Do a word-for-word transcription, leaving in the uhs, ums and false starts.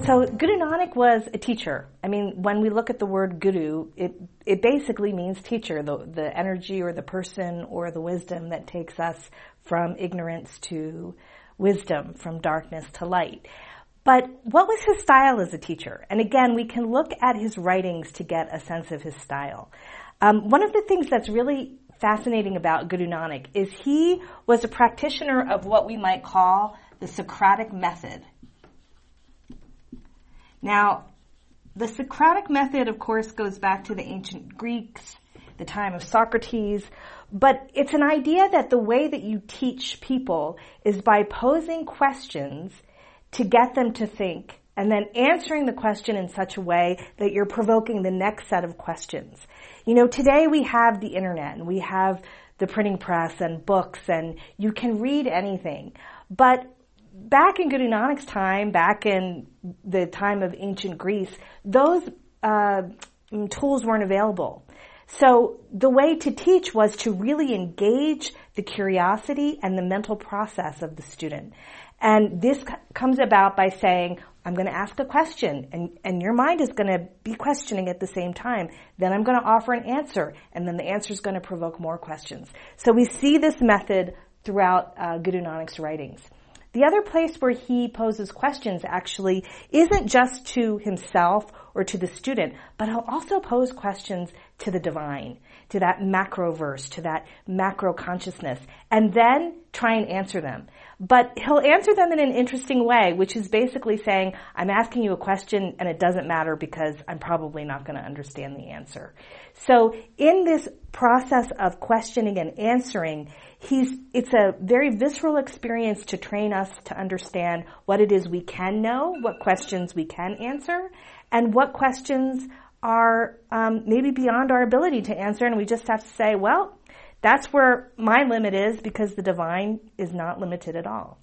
So Guru Nanak was a teacher. I mean, when we look at the word guru, it it basically means teacher, the, the energy or the person or the wisdom that takes us from ignorance to wisdom, from darkness to light. But what was his style as a teacher? And again, we can look at his writings to get a sense of his style. Um, one of the things that's really fascinating about Guru Nanak is he was a practitioner of what we might call the Socratic method. Now, the Socratic method, of course, goes back to the ancient Greeks, the time of Socrates, but it's an idea that the way that you teach people is by posing questions to get them to think, and then answering the question in such a way that you're provoking the next set of questions. You know, today we have the internet, and we have the printing press and books, and you can read anything, but back in Guru Nanak's time, back in the time of ancient Greece, those uh, tools weren't available. So the way to teach was to really engage the curiosity and the mental process of the student. And this c- comes about by saying, I'm going to ask a question, and, and your mind is going to be questioning at the same time. Then I'm going to offer an answer, and then the answer is going to provoke more questions. So we see this method throughout uh, Guru Nanak's writings. The other place where he poses questions actually isn't just to himself or to the student, but he'll also pose questions to the divine, to that macroverse, to that macro consciousness, and then try and answer them. But he'll answer them in an interesting way, which is basically saying, I'm asking you a question and it doesn't matter because I'm probably not going to understand the answer. So in this process of questioning and answering, he's, it's a very visceral experience to train us to understand what it is we can know, what questions we can answer, and what questions are um, maybe beyond our ability to answer, and we just have to say, well, that's where my limit is because the divine is not limited at all.